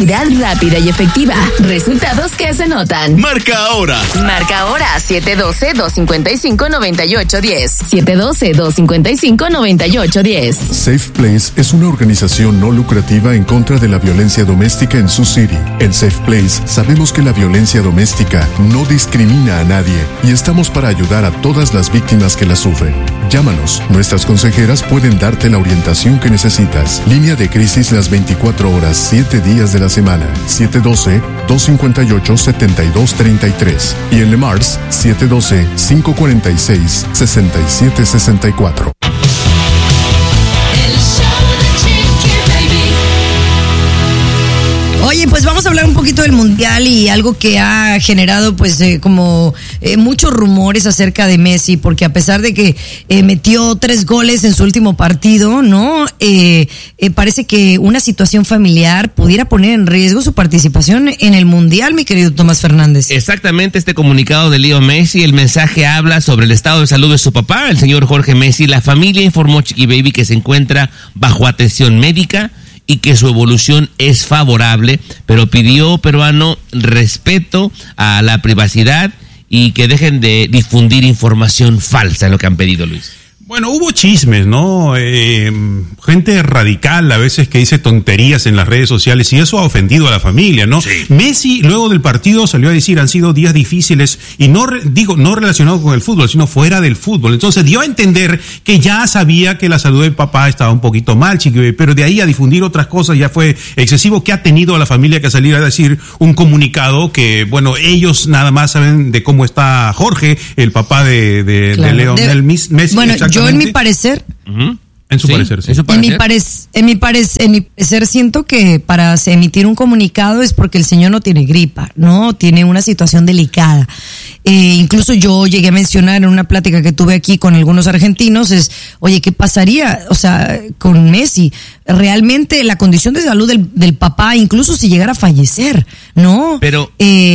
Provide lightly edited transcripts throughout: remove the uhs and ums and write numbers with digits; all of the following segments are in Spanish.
Publicidad rápida y efectiva. Resultados que se notan. Marca ahora. Marca ahora 712-255-9810. 712-255-9810. Safe Place es una organización no lucrativa en contra de la violencia doméstica en Sioux City. En Safe Place sabemos que la violencia doméstica no discrimina a nadie y estamos para ayudar a todas las víctimas que la sufren. Llámanos, nuestras consejeras pueden darte la orientación que necesitas. Línea de crisis las 24 horas, 7 días de la semana. 712-258-7233. Y en Le Mars, 712-546-6764. Oye, pues vamos a hablar un poquito del Mundial y algo que ha generado muchos rumores acerca de Messi, porque a pesar de que metió 3 goles en su último partido, ¿no? Parece que una situación familiar pudiera poner en riesgo su participación en el Mundial, mi querido Tomás Fernández. Exactamente, este comunicado de Leo Messi, el mensaje habla sobre el estado de salud de su papá, el señor Jorge Messi. La familia informó a Chiqui Baby que se encuentra bajo atención médica y que su evolución es favorable, pero pidió, peruano, respeto a la privacidad y que dejen de difundir información falsa, es lo que han pedido, Luis. Bueno, hubo chismes, ¿no? Gente radical a veces que dice tonterías en las redes sociales y eso ha ofendido a la familia, ¿no? Sí. Messi luego del partido salió a decir han sido días difíciles y no relacionado con el fútbol, sino fuera del fútbol. Entonces dio a entender que ya sabía que la salud del papá estaba un poquito mal, Chiqui, pero de ahí a difundir otras cosas ya fue excesivo. ¿Qué ha tenido a la familia que salir a decir un comunicado que, bueno, ellos nada más saben de cómo está Jorge, el papá de Lionel Messi? Bueno, yo en mi parecer, en su parecer, sí. En mi parecer siento que para emitir un comunicado es porque el señor no tiene gripa, no tiene una situación delicada. Incluso yo llegué a mencionar en una plática que tuve aquí con algunos argentinos oye, ¿qué pasaría, con Messi? Realmente la condición de salud del papá, incluso si llegara a fallecer, ¿no? Pero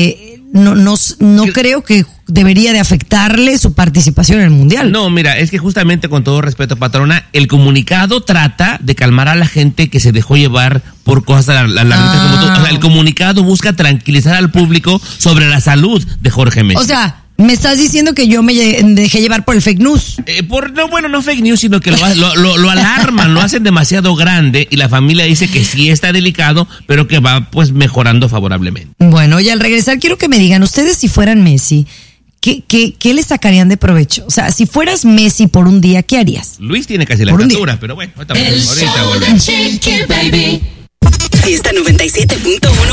no creo que debería de afectarle su participación en el Mundial. No, mira, es que justamente, con todo respeto, patrona, el comunicado trata de calmar a la gente que se dejó llevar por cosas como tú. O sea, el comunicado busca tranquilizar al público sobre la salud de Jorge Messi. O sea, ¿me estás diciendo que yo me dejé llevar por el fake news? No fake news, sino que lo alarman, lo hacen demasiado grande y la familia dice que sí está delicado, pero que va pues mejorando favorablemente. Bueno, y al regresar quiero que me digan, ustedes si fueran Messi, ¿qué le sacarían de provecho? O sea, si fueras Messi por un día, ¿qué harías? Luis tiene casi la estatura, pero bueno, ahorita volvemos. Fiesta 97.1